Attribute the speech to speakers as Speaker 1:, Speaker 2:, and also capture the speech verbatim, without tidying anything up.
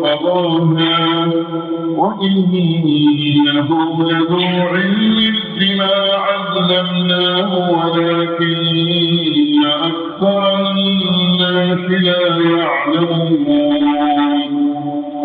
Speaker 1: وطغاها وإنه لذو علم لما علمناه ولكن أكثر الناس لا يعلمون